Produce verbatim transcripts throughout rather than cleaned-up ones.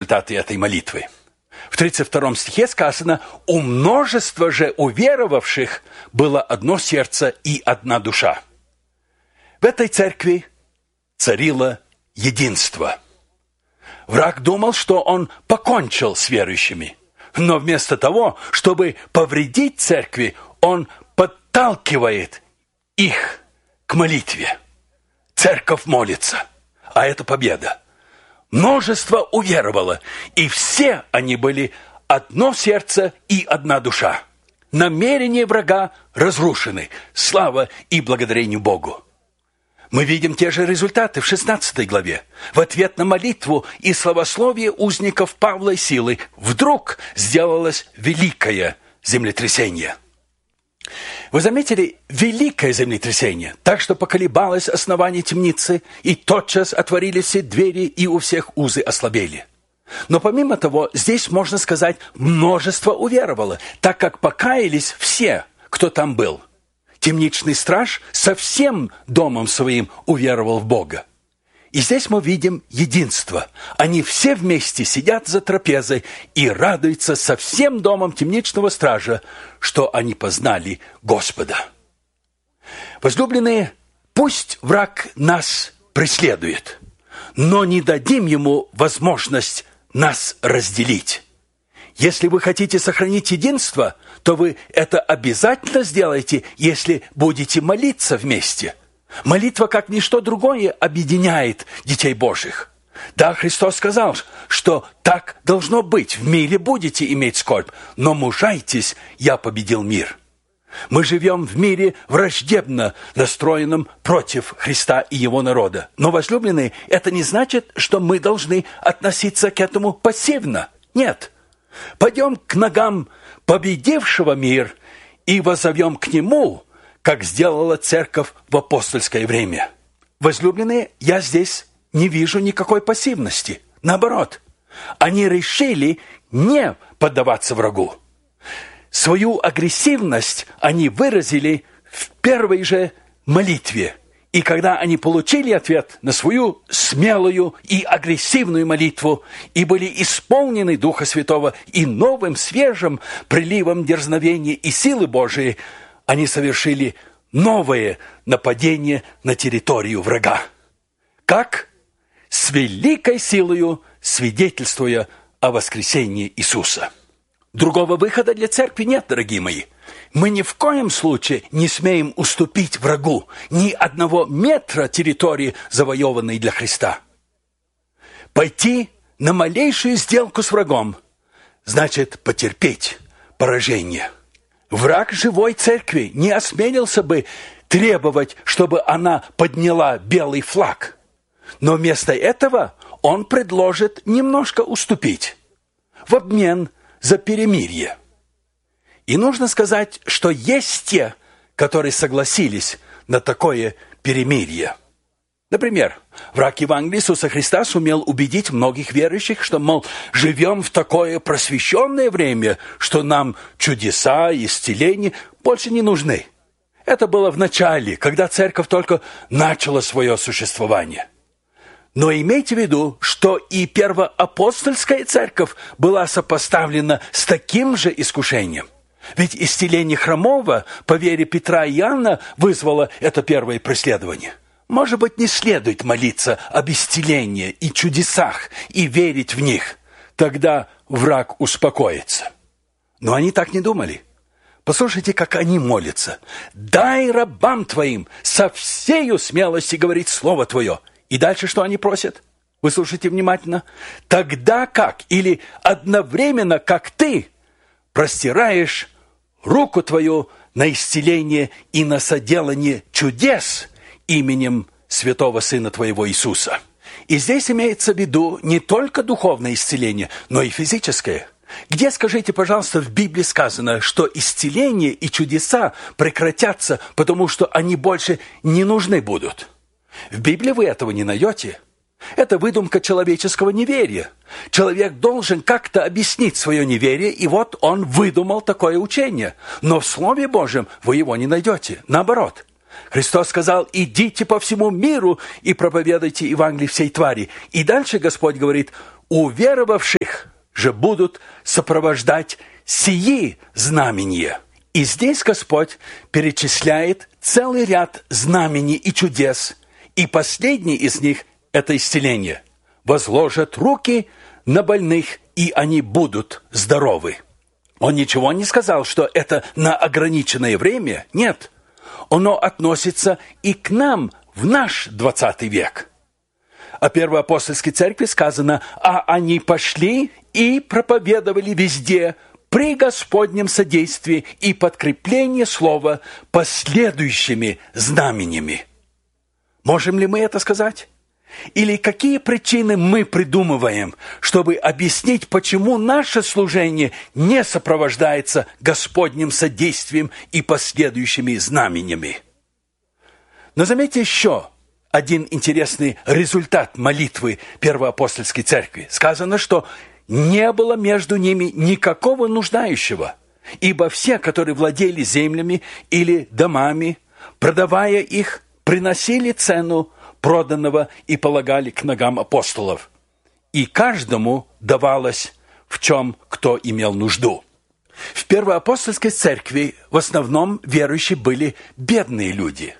результаты этой молитвы. В тридцать втором стихе сказано: «У множества же уверовавших было одно сердце и одна душа». В этой церкви царило единство. Враг думал, что он покончил с верующими, но вместо того, чтобы повредить церкви, он подталкивает их к молитве. Церковь молится, а это победа. Множество уверовало, и все они были одно сердце и одна душа. Намерения врага разрушены. Слава и благодарению Богу. Мы видим те же результаты в шестнадцатой главе. В ответ на молитву и славословие узников Павла и Силы вдруг сделалось великое землетрясение. Вы заметили великое землетрясение, так что поколебалось основание темницы, и тотчас отворились все двери, и у всех узы ослабели. Но помимо того, здесь, можно сказать, множество уверовало, так как покаялись все, кто там был. Темничный страж со всем домом своим уверовал в Бога. И здесь мы видим единство. Они все вместе сидят за трапезой и радуются со всем домом темничного стража, что они познали Господа. Возлюбленные, пусть враг нас преследует, но не дадим ему возможность нас разделить. Если вы хотите сохранить единство, то вы это обязательно сделаете, если будете молиться вместе. Молитва, как ничто другое, объединяет детей Божьих. Да, Христос сказал, что так должно быть. В мире будете иметь скорбь, но мужайтесь, я победил мир. Мы живем в мире враждебно настроенном против Христа и Его народа. Но, возлюбленные, это не значит, что мы должны относиться к этому пассивно. Нет. Пойдем к ногам победившего мир и воззовем к Нему, как сделала церковь в апостольское время. Возлюбленные, я здесь не вижу никакой пассивности. Наоборот, они решили не поддаваться врагу. Свою агрессивность они выразили в первой же молитве. И когда они получили ответ на свою смелую и агрессивную молитву и были исполнены Духа Святого и новым свежим приливом дерзновения и силы Божией, они совершили новое нападение на территорию врага. Как? С великой силою свидетельствуя о воскресении Иисуса. Другого выхода для церкви нет, дорогие мои. Мы ни в коем случае не смеем уступить врагу ни одного метра территории, завоеванной для Христа. Пойти на малейшую сделку с врагом значит потерпеть поражение. Враг живой церкви не осмелился бы требовать, чтобы она подняла белый флаг. Но вместо этого он предложит немножко уступить в обмен за перемирие. И нужно сказать, что есть те, которые согласились на такое перемирие. Например, враг Евангелия Иисуса Христа сумел убедить многих верующих, что, мол, живем в такое просвещенное время, что нам чудеса и исцеления больше не нужны. Это было в начале, когда церковь только начала свое существование. Но имейте в виду, что и первоапостольская церковь была сопоставлена с таким же искушением. Ведь исцеление хромого, по вере Петра и Иоанна, вызвало это первое преследование. Может быть, не следует молиться об исцелении и чудесах и верить в них. Тогда враг успокоится. Но они так не думали. Послушайте, как они молятся. «Дай рабам твоим со всею смелостью говорить слово твое». И дальше что они просят? Вы слушайте внимательно. «Тогда как» или «одновременно, как ты простираешь руку твою на исцеление и на соделание чудес именем святого Сына твоего Иисуса». И здесь имеется в виду не только духовное исцеление, но и физическое. Где, скажите, пожалуйста, в Библии сказано, что исцеление и чудеса прекратятся, потому что они больше не нужны будут? В Библии вы этого не найдете. Это выдумка человеческого неверия. Человек должен как-то объяснить свое неверие, и вот он выдумал такое учение. Но в Слове Божьем вы его не найдете. Наоборот. Христос сказал: «Идите по всему миру и проповедуйте Евангелие всей твари». И дальше Господь говорит: «Уверовавших же будут сопровождать сии знамения». И здесь Господь перечисляет целый ряд знамений и чудес, и последний из них – это исцеление. «Возложат руки на больных, и они будут здоровы». Он ничего не сказал, что это на ограниченное время. Нет, оно относится и к нам в наш двадцатый век. О Первоапостольской церкви сказано: «А они пошли и проповедовали везде при Господнем содействии и подкреплении слова последующими знаменями». Можем ли мы это сказать? Или какие причины мы придумываем, чтобы объяснить, почему наше служение не сопровождается Господним содействием и последующими знаменями? Но заметьте еще один интересный результат молитвы Первоапостольской церкви. Сказано, что не было между ними никакого нуждающего, ибо все, которые владели землями или домами, продавая их, приносили цену проданного и полагали к ногам апостолов. И каждому давалось, в чем кто имел нужду. В Первоапостольской церкви в основном верующие были бедные люди.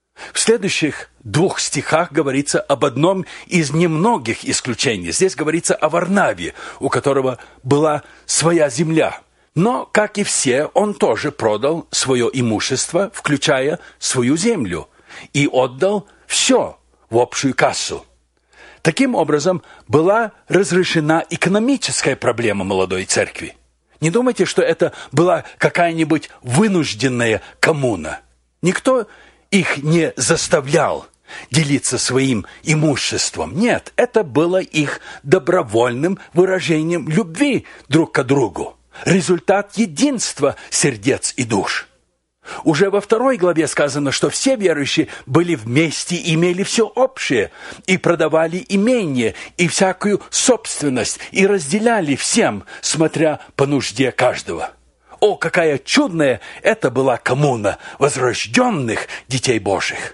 В следующих двух стихах говорится об одном из немногих исключений. Здесь говорится о Варнаве, у которого была своя земля. Но, как и все, он тоже продал свое имущество, включая свою землю, и отдал все в общую кассу. Таким образом, была разрешена экономическая проблема молодой церкви. Не думайте, что это была какая-нибудь вынужденная коммуна. Никто их не заставлял делиться своим имуществом. Нет, это было их добровольным выражением любви друг к другу. Результат единства сердец и душ. Уже во второй главе сказано, что все верующие были вместе, имели все общее, и продавали имение, и всякую собственность, и разделяли всем, смотря по нужде каждого. О, какая чудная это была коммуна возрожденных детей Божьих!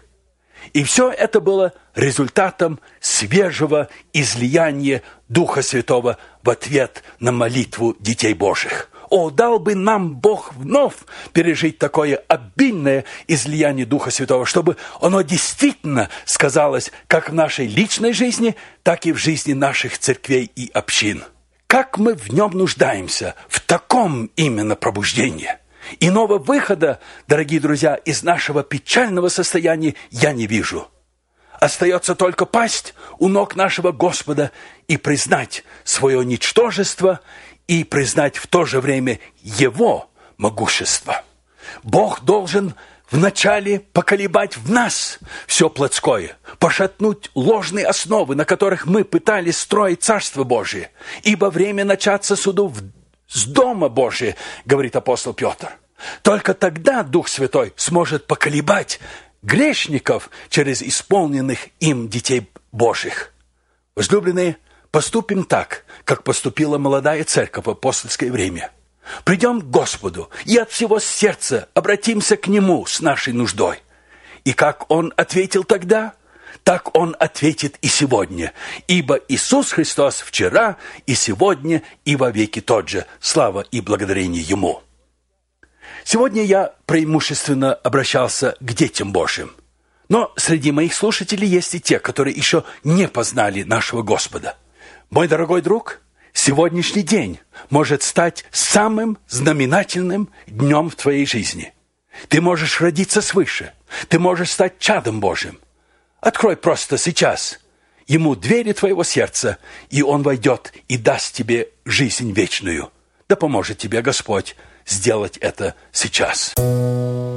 И все это было результатом свежего излияния Духа Святого в ответ на молитву детей Божьих. О, дал бы нам Бог вновь пережить такое обильное излияние Духа Святого, чтобы оно действительно сказалось как в нашей личной жизни, так и в жизни наших церквей и общин. Как мы в нем нуждаемся, в таком именно пробуждении. Иного выхода, дорогие друзья, из нашего печального состояния я не вижу. Остается только пасть у ног нашего Господа и признать свое ничтожество и признать в то же время Его могущество. Бог должен вначале поколебать в нас все плотское, пошатнуть ложные основы, на которых мы пытались строить Царство Божие. Ибо время начаться суду в с дома Божия, говорит апостол Петр. Только тогда Дух Святой сможет поколебать грешников через исполненных им детей Божьих. Возлюбленные, поступим так, как поступила молодая церковь в апостольское время. Придем к Господу и от всего сердца обратимся к Нему с нашей нуждой. И как Он ответил тогда, так Он ответит и сегодня. Ибо Иисус Христос вчера и сегодня и вовеки тот же. Слава и благодарение Ему. Сегодня я преимущественно обращался к детям Божьим. Но среди моих слушателей есть и те, которые еще не познали нашего Господа. Мой дорогой друг, сегодняшний день может стать самым знаменательным днем в твоей жизни. Ты можешь родиться свыше. Ты можешь стать чадом Божьим. Открой просто сейчас Ему двери твоего сердца, и Он войдет и даст тебе жизнь вечную. Да поможет тебе Господь сделать это сейчас.